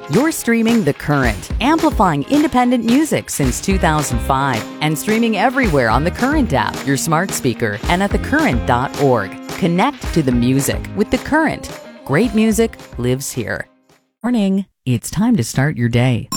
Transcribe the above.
You're streaming The Current, amplifying independent music since 2005 and streaming everywhere on the Current app, your smart speaker, and at thecurrent.org. Connect to the music with The Current. Great music lives here. Morning. It's time to start your day.